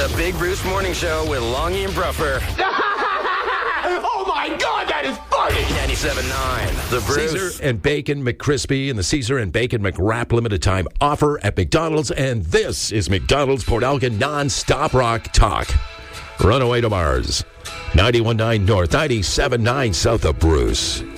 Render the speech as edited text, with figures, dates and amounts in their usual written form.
The Big Bruce Morning Show with Longy and Bruffer. Oh my God, that is funny! 97.9. The Bruce. Caesar and Bacon McCrispy and the Caesar and Bacon McWrap limited time offer at McDonald's. And this is McDonald's Port Elgin non-stop rock talk. Runaway to Mars. 91.9 North, 97.9 South of Bruce.